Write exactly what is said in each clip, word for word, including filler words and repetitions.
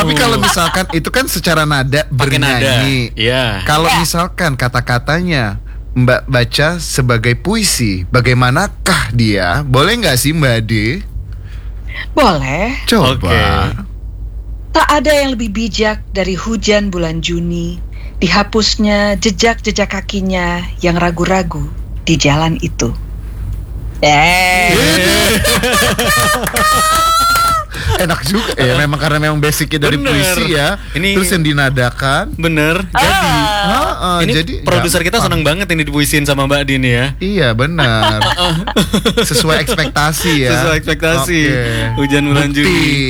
Tapi kalau misalkan itu kan secara nada bernyanyi. Iya. Kalau misalkan kata-katanya Mbak baca sebagai puisi, bagaimanakah dia? Boleh nggak sih Mbak Ade? Boleh. Coba. Okay. Tak ada yang lebih bijak dari hujan bulan Juni, dihapusnya jejak-jejak kakinya yang ragu-ragu di jalan itu. Eh. Enak juga ya, memang karena memang basicnya dari Bener. puisi ya. Ini- Terus yang dinadakan. Bener. Jadi, Ah. ah, ah, Ini jadi produser kita gampang. senang banget ini dipuisin sama Mbak Dini ya. Iya benar. Sesuai ekspektasi ya. Sesuai ekspektasi. Oke. Hujan bulan Bukti. Juni.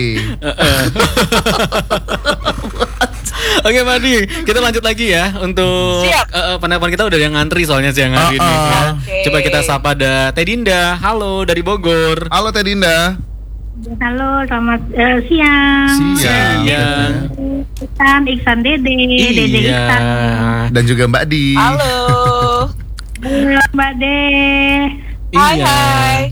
Oke Mbak Di, kita lanjut lagi ya untuk Siap. uh, uh, penelpon kita udah yang ngantri soalnya siang hari Uh-uh. ini ya. Oke. Coba kita sapa ada Teh Dinda. Halo dari Bogor. Halo Teh Dinda. Halo, selamat eh, siang. Siang. Siang. Iksan, Iksan Dede, Dede Iya. Iksan. Dan juga Mbak Di. Halo. Halo, Mbak De. Hai Iya. hai.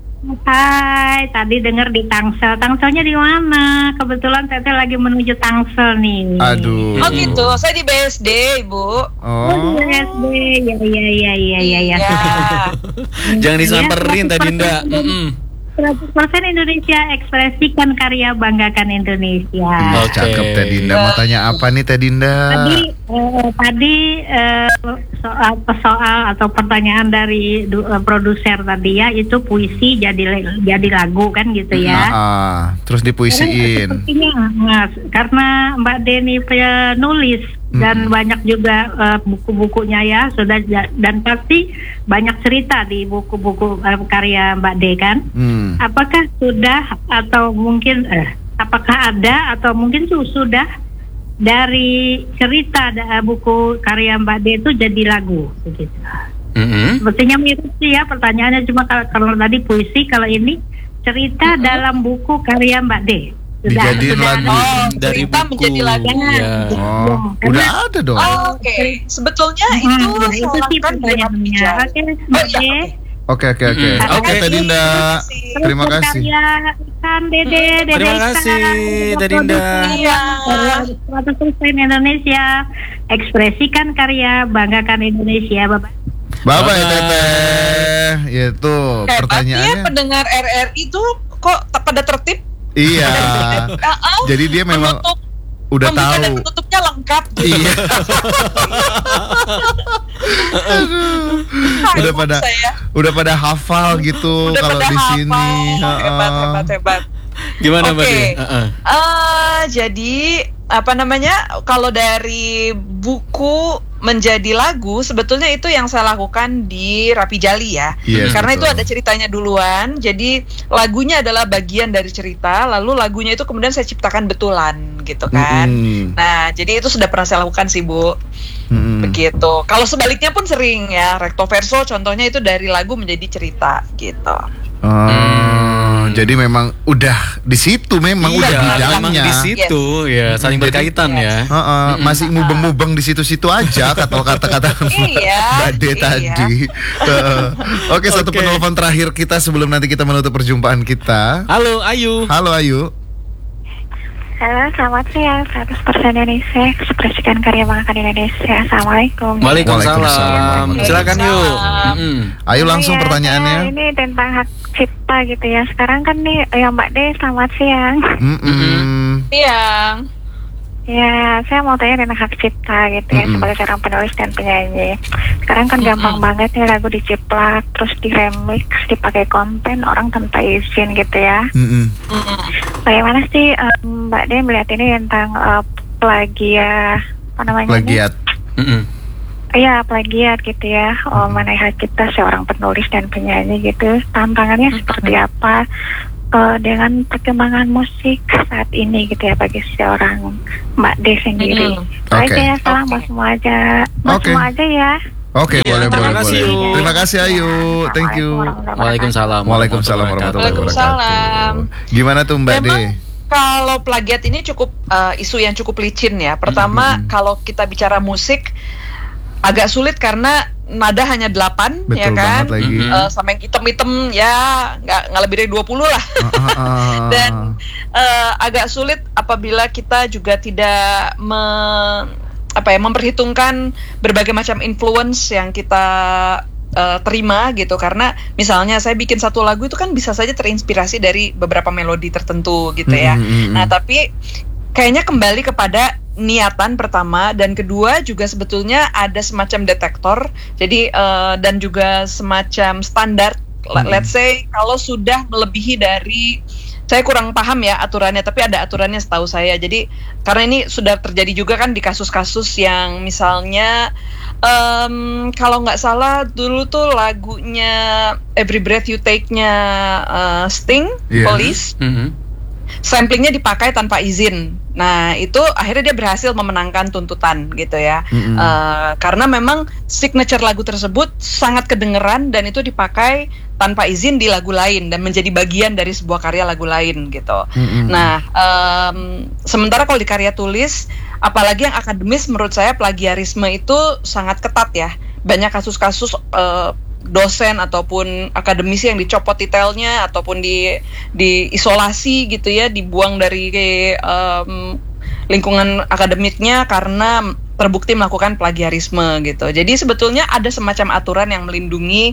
Hai, tadi dengar di Tangsel. Tangselnya di mana? Kebetulan Teteh lagi menuju Tangsel nih. Aduh. Oh gitu, saya di B S D, Ibu. Oh, Oh. di S D. Ya, ya, ya, ya, ya, ya. Iya. Jangan disamperin Teh Dinda. Mm-mm. seratus persen Indonesia, ekspresikan karya, banggakan Indonesia. Oh, cakep Teh Dinda. Mau tanya apa nih Teh Dinda? Tadi eh, tadi eh, soal soal atau pertanyaan dari du, eh, produser tadi ya, itu puisi jadi jadi lagu kan gitu ya. Ah, ah. Terus dipuisiin. Sepertinya nah, karena Mbak Deni penulis dan Mm-mm. banyak juga eh, buku-bukunya ya sudah ja- dan pasti banyak cerita di buku-buku eh, karya Mbak De kan. Hmm. Apakah sudah atau mungkin eh, apakah ada atau mungkin su- sudah dari cerita da- buku karya Mbak De itu jadi lagu begitu. Mm-mm. Sepertinya mirip sih ya pertanyaannya, cuma kalau, kalau tadi puisi, kalau ini cerita dalam buku karya Mbak De. Dijadiin lagu. Oh, Dari cerita buku. menjadi lagu. Iya. Oh, udah ada dong. Oh, Oke, sebetulnya Hmm, itu nah, itu sih salahkan di pertanyaannya. Rapi Oke, Jali. Mbak Oh, iya, De. oke. Oke oke oke. Mm-mm. Oke Oke. Teh Dinda. Terus Terima kasih. karya Iksan Dede, Dede Terima Iksan, kasih, Teh Dinda. Iya. seratus persen Indonesia, ekspresikan karya, banggakan Indonesia, Bapak. Bye bye Bye-bye. Teteh. Itu Hebatnya pertanyaannya. pendengar R R I itu kok t- pada tertib. Iya. Ah, ah, Jadi dia memang menutup, udah membuka dan tahu. menutupnya lengkap. Iya. Hai, Udah pada saya. udah pada hafal gitu Udah kalau pada di hafal. sini. Hebat, Heeh. hebat, hebat. Gimana Mbak Oke. Di? Uh-uh. Ah, jadi apa namanya? Kalau dari buku menjadi lagu, sebetulnya itu yang saya lakukan di Rapi Jali ya. Yes, Karena betul. itu ada ceritanya duluan. Jadi lagunya adalah bagian dari cerita, lalu lagunya itu kemudian saya ciptakan betulan gitu kan. Mm-mm. Nah, jadi itu sudah pernah saya lakukan sih, Bu. Mm-mm. Begitu. Kalau sebaliknya pun sering ya, recto verso contohnya itu dari lagu menjadi cerita gitu. Oh, jadi memang udah di situ memang Iya, udah Memang bidangnya. di situ ya saling Jadi- berkaitan ya. Heeh, masih mubeng-mubeng di situ-situ aja kata kata-kata Iya, Mbak De iya. tadi. Heeh. Oke, satu Oke. penelpon terakhir kita sebelum nanti kita menutup perjumpaan kita. Halo Ayu. Halo Ayu. Halo, selamat siang, seratus persen Indonesia, ekspresikan karya, banggakan Indonesia. Assalamualaikum. Waalaikumsalam. Waalaikumsalam. Silakan yuk. Waalaikumsalam. Mm-mm. Ayo langsung Iya, pertanyaannya. saya ini tentang hak cipta gitu ya. Sekarang kan nih, ya Mbak De, selamat siang. Mm-mm. Iya. Ya, saya mau tanya tentang hak cipta gitu ya, Mm-mm. sebagai seorang penulis dan penyanyi. Sekarang kan gampang banget nih lagu diciplak, terus di remix, dipakai konten orang tanpa izin gitu ya. Mm-mm. Mm-mm. Bagaimana sih em, Mbak De melihat ini tentang eh, plagiat, apa namanya? Plagiat. Mm-mm. Iya, plagiat gitu ya. Oh, mana hak cipta seorang penulis dan penyanyi gitu. Tantangannya seperti apa eh, dengan perkembangan musik saat ini gitu ya bagi seorang Mbak De sendiri. Mm-mm. Oke, Oke. ya, salam buat semua aja. Buat Oke. semua aja ya. Oke, Iya, boleh terima boleh kasih, boleh. Yu. Terima kasih Ayu. Thank you. Waalaikumsalam. Waalaikumsalam warahmatullahi Waalaikumsalam. wabarakatuh. Gimana tuh Mbak De? Memang kalau plagiat ini cukup uh, isu yang cukup licin ya. Pertama, Mm-mm. kalau kita bicara musik agak sulit karena nada hanya delapan, Betul ya kan? banget lagi. Mhm. Eh, sama yang item-item ya nggak nggak lebih dari dua puluh lah. Ah, ah, ah. Dan eh, agak sulit apabila kita juga tidak me, apa ya memperhitungkan berbagai macam influence yang kita uh, terima gitu, karena misalnya saya bikin satu lagu itu kan bisa saja terinspirasi dari beberapa melodi tertentu gitu ya. Mm-hmm. Nah tapi kayaknya kembali kepada niatan pertama, dan kedua juga sebetulnya ada semacam detektor, jadi uh, dan juga semacam standar. Hmm. Let's say kalau sudah melebihi dari, saya kurang paham ya aturannya, tapi ada aturannya setahu saya. Jadi karena ini sudah terjadi juga kan di kasus-kasus yang misalnya um, kalau nggak salah dulu tuh lagunya Every Breath You Take-nya uh, Sting, Yeah. Police. Mhm. Samplingnya dipakai tanpa izin. Nah itu akhirnya dia berhasil memenangkan tuntutan gitu ya. Mm-mm. Uh, karena memang signature lagu tersebut sangat kedengeran dan itu dipakai tanpa izin di lagu lain dan menjadi bagian dari sebuah karya lagu lain gitu. Mm-mm. Nah um, sementara kalau di karya tulis, apalagi yang akademis, menurut saya plagiarisme itu sangat ketat ya. Banyak kasus-kasus uh, dosen ataupun akademisi yang dicopot titelnya ataupun di diisolasi gitu ya, dibuang dari um, lingkungan akademiknya karena terbukti melakukan plagiarisme gitu. Jadi sebetulnya ada semacam aturan yang melindungi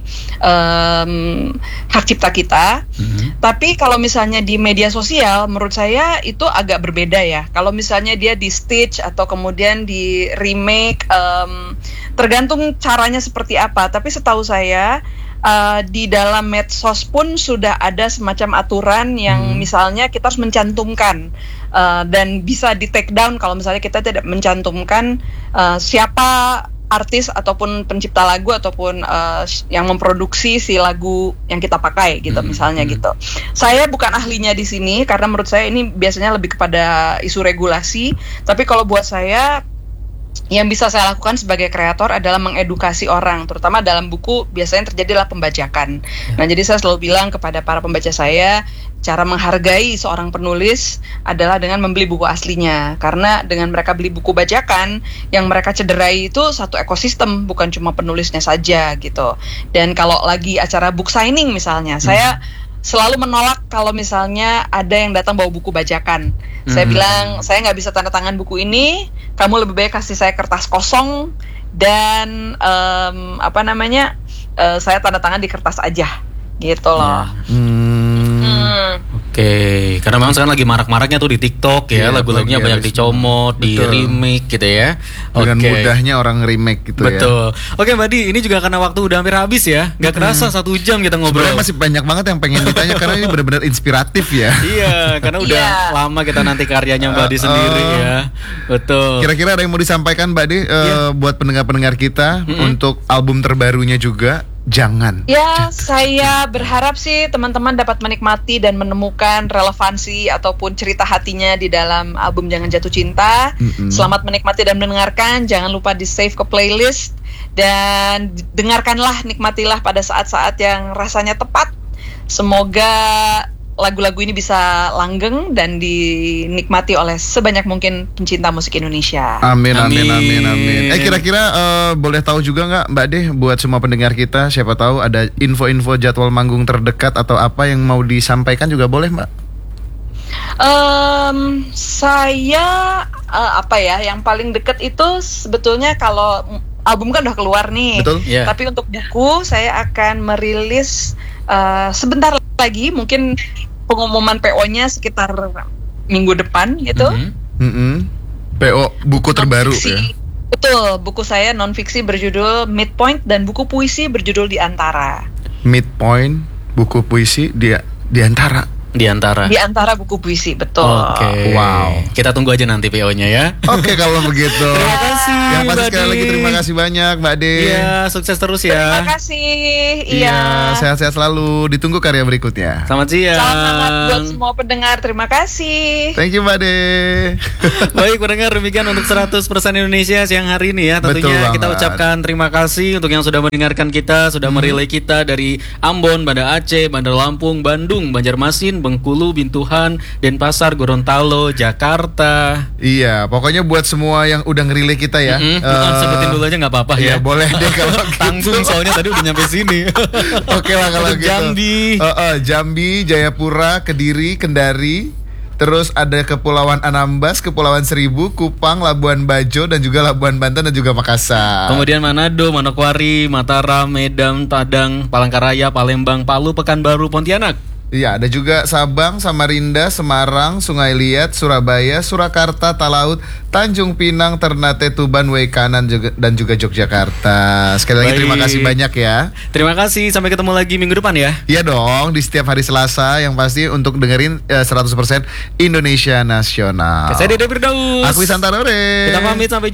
um, hak cipta kita. Mhm. Tapi kalau misalnya di media sosial, menurut saya itu agak berbeda ya. Kalau misalnya dia di stitch atau kemudian di remake, um, tergantung caranya seperti apa. Tapi setahu saya uh, di dalam medsos pun sudah ada semacam aturan yang Hmm. misalnya kita harus mencantumkan uh, dan bisa di take down kalau misalnya kita tidak mencantumkan uh, siapa artis ataupun pencipta lagu ataupun uh, yang memproduksi si lagu yang kita pakai gitu, Hmm, misalnya hmm. gitu. Saya bukan ahlinya di sini karena menurut saya ini biasanya lebih kepada isu regulasi, tapi kalau buat saya yang bisa saya lakukan sebagai kreator adalah mengedukasi orang, terutama dalam buku biasanya terjadilah pembajakan. Nah, jadi saya selalu bilang kepada para pembaca saya, cara menghargai seorang penulis adalah dengan membeli buku aslinya. Karena dengan mereka beli buku bajakan, yang mereka cederai itu satu ekosistem, bukan cuma penulisnya saja gitu. Dan kalau lagi acara book signing misalnya, hmm. saya selalu menolak kalau misalnya ada yang datang bawa buku bajakan. Saya Hmm. bilang, saya nggak bisa tanda tangan buku ini, kamu lebih baik kasih saya kertas kosong dan um, apa namanya, uh, saya tanda tangan di kertas aja, gitu loh. Hmm. Hmm. Oke, karena memang sekarang lagi marak-maraknya tuh di TikTok ya, Iya, lagu-lagunya banyak plagiarisme. dicomot, di Betul. remake gitu ya. Dengan Oke. mudahnya orang remake gitu ya. Betul. Oke Mbak Di, ini juga karena waktu udah hampir habis ya. Gak kerasa satu jam kita ngobrol. Sebenarnya masih banyak banget yang pengen ditanya karena ini benar-benar inspiratif ya. Iya, karena udah Iya. lama kita nanti karyanya Mbak Di Uh, sendiri uh. ya. Betul. Kira-kira ada yang mau disampaikan Mbak De, eh, Iya. buat pendengar-pendengar kita Mm-mm. untuk album terbarunya juga? Jangan. Ya, saya berharap sih teman-teman dapat menikmati dan menemukan relevansi ataupun cerita hatinya di dalam album Jangan Jatuh Cinta. Mm-mm. Selamat menikmati dan mendengarkan. Jangan lupa di save ke playlist dan dengarkanlah, nikmatilah pada saat-saat yang rasanya tepat. Semoga lagu-lagu ini bisa langgeng dan dinikmati oleh sebanyak mungkin pencinta musik Indonesia. Amin, amin, Amin. amin, amin. Eh kira-kira eh, boleh tahu juga nggak Mbak De, buat semua pendengar kita, siapa tahu ada info-info jadwal manggung terdekat atau apa yang mau disampaikan juga boleh Mbak? Um, saya uh, apa ya, yang paling deket itu sebetulnya kalau album kan udah keluar nih. Betul? Iya. Tapi untuk buku saya akan merilis uh, sebentar lagi, mungkin pengumuman P O-nya sekitar minggu depan gitu. Mhm. Mm-mm. P O buku terbaru Non-fiksi. ya. Betul, buku saya non-fiksi berjudul Midpoint dan buku puisi berjudul Di Antara. Midpoint buku puisi di di antara. Di antara. Di antara buku puisi, betul. Oke. Wow. Kita tunggu aja nanti P O-nya ya. Oke kalau begitu. Terima kasih, Yang pasti Mbak sekali De. lagi terima kasih banyak Mbak De. Iya, sukses terus Terima ya. kasih. Iya, Iya. sehat-sehat selalu. Ditunggu karya berikutnya. Selamat siang. Selamat buat semua pendengar. Terima kasih. Thank you Mbak De. Baik pendengar, demikian untuk seratus persen Indonesia siang hari ini ya. Betul Tentunya kita banget. ucapkan terima kasih untuk yang sudah mendengarkan kita, sudah Hmm. merelay kita dari Ambon, Banda Aceh, Bandar Lampung, Bandung, Banjarmasin, Bengkulu, Bintuhan, Denpasar, Gorontalo, Jakarta. Iya, pokoknya buat semua yang udah ngerilai kita ya. Mm-mm. eh, Sebutin dulu aja nggak apa-apa Iya, ya. boleh deh kalau gitu. Tanggung soalnya tadi udah nyampe sini. Oke lah kalau Untuk gitu. Jambi. Eh, eh, Jambi, Jayapura, Kediri, Kendari. Terus ada Kepulauan Anambas, Kepulauan Seribu, Kupang, Labuan Bajo, dan juga Labuan Banten dan juga Makassar. Kemudian Manado, Manokwari, Mataram, Medan, Padang, Palangkaraya, Palembang, Palu, Pekanbaru, Pontianak. Iya, ada juga Sabang, Samarinda, Semarang, Sungai Liat, Surabaya, Surakarta, Talaut, Tanjung Pinang, Ternate, Tuban, Waikanan juga, dan juga Yogyakarta. Sekali lagi Baik. terima kasih banyak ya. Terima kasih, sampai ketemu lagi minggu depan ya. Iya dong, di setiap hari Selasa yang pasti untuk dengerin eh, seratus persen Indonesia Nasional. Saya Dede Firdaus. Aku Santaro. Kita pamit, sampai jumpa.